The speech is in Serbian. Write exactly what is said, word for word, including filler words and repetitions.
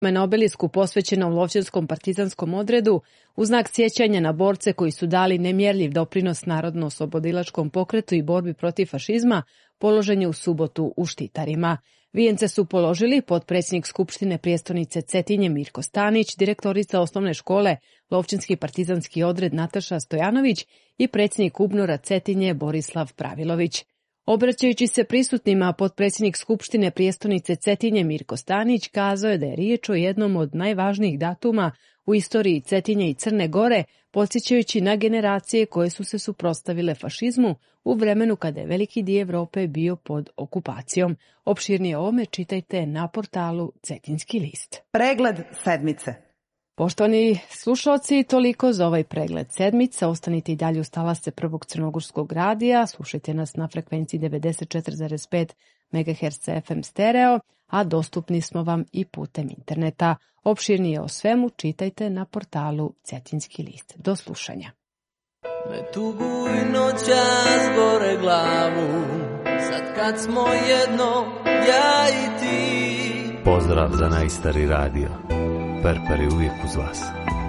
na obelisku posvećenom Lovćanskom partizanskom odredu u znak sjećanja na borce koji su dali nemjerljiv doprinos narodno-oslobodilačkom pokretu i borbi protiv fašizma, položen je u subotu u Štitarima. Vijence su položili potpredsjednik Skupštine prijestolnice Cetinje Mirko Stanić, direktorica osnovne škole Lovćanski partizanski odred Nataša Stojanović i predsjednik UBNOR-a Cetinje Borislav Pravilović. Obraćajući se prisutnima, potpredsjednik Skupštine prijestolnice Cetinje Mirko Stanić kazao je da je riječ o jednom od najvažnijih datuma u istoriji Cetinje i Crne Gore, podsjećajući na generacije koje su se suprotstavile fašizmu u vremenu kada je veliki dio Evrope bio pod okupacijom. Opširnije o ovome čitajte na portalu Cetinski list. Pregled sedmice. Poštovani slušalci, toliko za ovaj pregled sedmice. Ostanite i dalje uz talase Prvog crnogorskog radija. Slušajte nas na frekvenciji devedeset četiri zarez pet megaherca F M stereo, a dostupni smo vam i putem interneta. Opširnije o svemu čitajte na portalu Cetinski list. Do slušanja. Me tugu i noćas gore glavu, sad kad smo jedno, ja i ti. Pozdrav za najstari radio. Perper je uvijek uz vas.